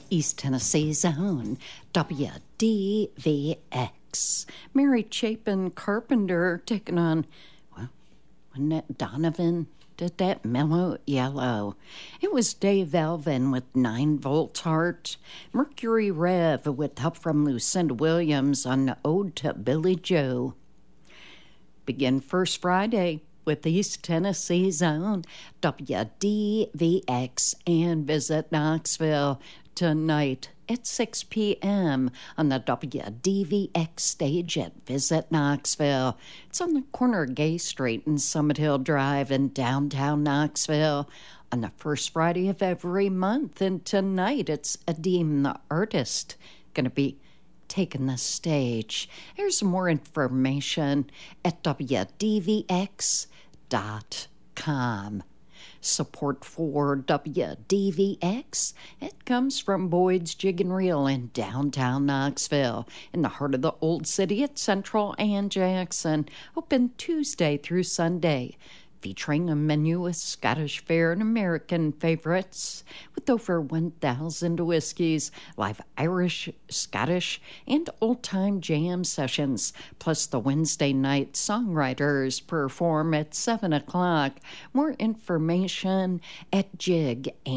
East Tennessee's own WDVX. Mary Chapin Carpenter taking on, well, wasn't it Donovan? Did that mellow yellow. It was Dave Elvin with 9 Volts Heart. Mercury Rev with help from Lucinda Williams on the Ode to Billy Joe. Begin first Friday with East Tennessee's own WDVX and visit Knoxville tonight at 6 p.m. on the WDVX stage at Visit Knoxville. It's on the corner of Gay Street and Summit Hill Drive in downtown Knoxville on the first Friday of every month. And tonight it's Adim the artist going to be taking the stage. Here's more information at WDVX.com. Support for WDVX, it comes from Boyd's Jig and Reel in downtown Knoxville, in the heart of the Old City at Central and Jackson, open Tuesday through Sunday, featuring a menu with Scottish fare and American favorites, with over 1,000 whiskeys, live Irish, Scottish, and old-time jam sessions, plus the Wednesday night songwriters perform at 7 o'clock. More information at Jig